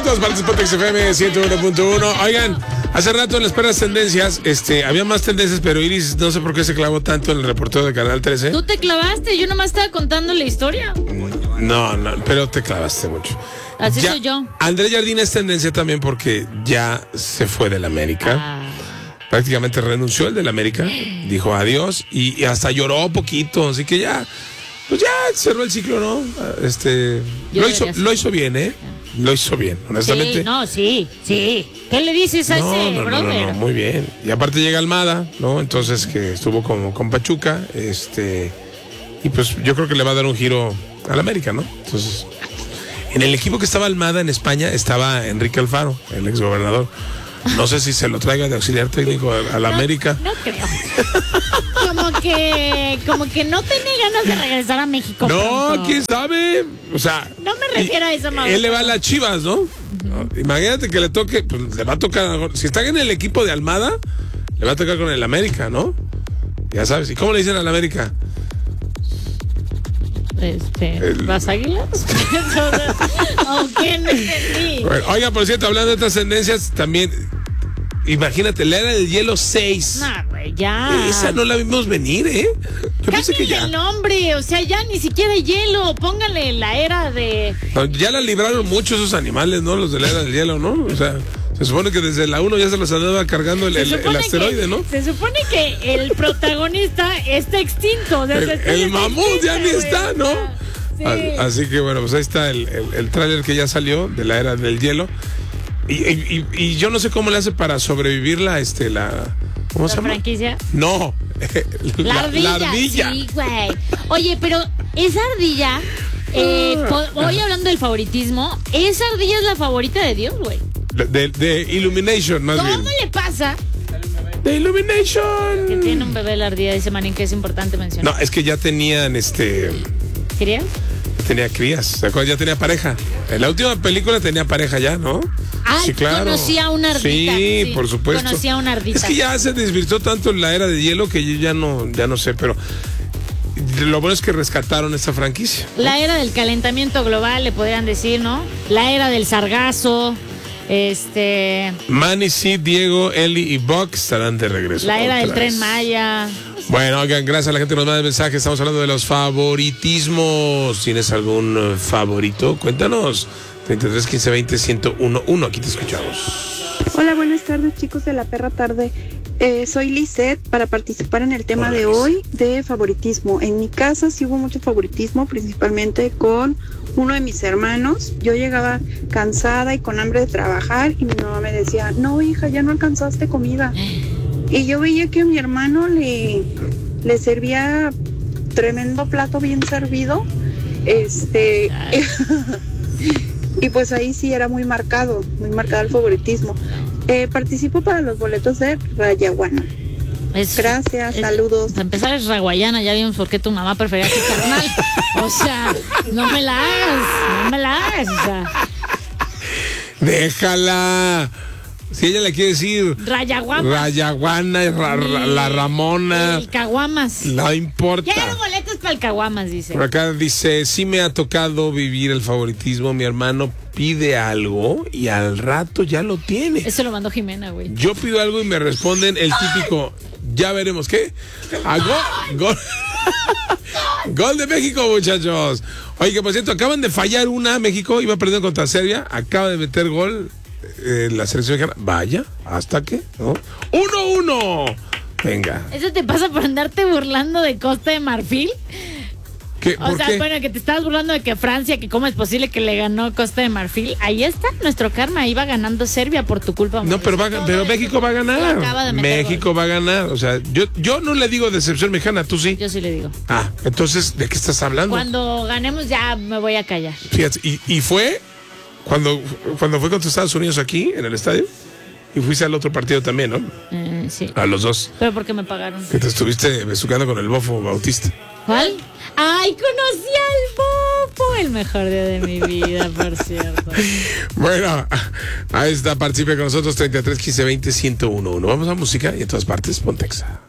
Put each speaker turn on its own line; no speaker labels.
todas partes, Pontex FM 101.1. Oigan, hace rato en las perras tendencias, había más tendencias, pero Iris no sé por qué se clavó tanto en el reportero de Canal 13.
Tú te clavaste, yo nomás estaba contando la historia.
No, pero te clavaste mucho.
Así
ya,
soy yo.
Andrés Jardín es tendencia también porque ya se fue del América. Prácticamente renunció el del América, dijo adiós y hasta lloró poquito, así que pues ya cerró el ciclo, ¿no? Lo hizo bien, ¿eh? Lo hizo bien, honestamente.
Sí. ¿Qué le dices a ese brother?
No, muy bien. Y aparte llega Almada, ¿no? Entonces que estuvo con Pachuca, y pues yo creo que le va a dar un giro al América, ¿no? Entonces, en el equipo que estaba Almada en España estaba Enrique Alfaro, el exgobernador. No sé si se lo traiga de auxiliar técnico al América.
No creo. Como que no tiene ganas de regresar a México.
No,
pronto.
quién sabe. O sea,
no me refiero a eso, Mauro.
Él le va a las Chivas, ¿no? Imagínate que le toque, pues le va a tocar. Si está en el equipo de Almada, le va a tocar con el América, ¿no? Ya sabes. ¿Y cómo le dicen al América?
¿Las águilas? ¿Qué no entendí?
Bueno, oiga, por cierto, hablando de estas tendencias, también, imagínate, la era del hielo 6.
No, güey, ya.
Esa no la vimos venir, ¿eh? Yo pensé que ya.
El nombre, o sea, ya ni siquiera hay hielo. Póngale la era de.
No, ya la libraron mucho esos animales, ¿no? Los de la era del hielo, ¿no? O sea, se supone que desde la 1 ya se los andaba cargando el asteroide, ¿no?
Se supone que el protagonista está extinto. O sea,
el mamut ya ni está, ¿no?
Sí.
Así que bueno, pues ahí está el tráiler que ya salió de la era del hielo. Y yo no sé cómo le hace para sobrevivir ¿cómo se llama?
¿Franquicia?
No.
La ardilla. Sí, güey. Oye, pero esa ardilla, hoy hablando del favoritismo, esa ardilla es la favorita de Dios, güey.
De Illumination, más bien.
¿Cómo le pasa?
De Illumination.
Que tiene un bebé la ardilla, dice Marín, que es importante mencionar.
No, es que ya tenían
¿Crías?
Tenía crías, ¿se acuerdan? Ya tenía pareja. En la última película tenía pareja ya, ¿no?
Sí, claro. Conocía a una ardita.
Sí, por supuesto.
Conocía a una ardita.
Es que ya se desvirtuó tanto en la era de hielo que yo ya no sé, pero lo bueno es que rescataron esta franquicia, ¿no?
La era del calentamiento global, le podrían decir, ¿no? La era del sargazo.
Manny, Sid, Diego, Eli y Buck estarán de regreso.
La era del Tren Maya.
Bueno, oigan, gracias a la gente que nos manda mensajes. Estamos hablando de los favoritismos. ¿Tienes algún favorito? Cuéntanos. 33 15 20 1011. Aquí te escuchamos.
Hola, buenas tardes, chicos de la perra tarde. Soy Lisette para participar en el tema de hoy de favoritismo. En mi casa sí hubo mucho favoritismo, principalmente con uno de mis hermanos. Yo llegaba cansada y con hambre de trabajar y mi mamá me decía, no, hija, ya no alcanzaste comida. Y yo veía que a mi hermano le servía tremendo plato bien servido. Y pues ahí sí era muy marcado el favoritismo. Participo para los boletos de Rayaguana. Gracias, saludos.
Para empezar es raguayana, ya vimos por qué tu mamá prefería a tu carnal. O sea, no me la hagas, o sea.
Déjala. Si ella le quiere decir Rayaguana, la Ramona.
El Caguamas.
No importa.
Quiero boletos para el Caguamas, dice.
Por acá dice, sí me ha tocado vivir el favoritismo. Mi hermano pide algo y al rato ya lo tiene.
Eso lo mandó Jimena, güey.
Yo pido algo y me responden el típico, ya veremos qué. Gol. Gol de México, muchachos. Oye, que por cierto, acaban de fallar México iba perdiendo contra Serbia, acaba de meter gol la selección mexicana. Vaya, ¿hasta qué? ¿No? 1-1. Venga.
¿Eso te pasa por andarte burlando de Costa de Marfil? O sea, bueno, que te estabas burlando de que Francia, que cómo es posible que le ganó Costa de Marfil. Ahí está nuestro karma, iba ganando Serbia por tu culpa.
No, pero México va a ganar. México va a ganar. O sea, yo no le digo decepción mexicana, tú sí.
Yo sí le digo.
Entonces, ¿de qué estás hablando?
Cuando ganemos ya me voy a callar.
Fíjate, y fue cuando fue contra Estados Unidos aquí, en el estadio. Y fuiste al otro partido también, ¿no?
Sí.
A los dos.
Pero porque me pagaron.
Que te estuviste besucando con el Bofo Bautista.
¿Cuál? ¡Ay, conocí al Bofo! El mejor día de mi vida, por cierto.
Bueno, ahí está, participe con nosotros, 33 15 20 1011. Vamos a música y en todas partes, Pontexa.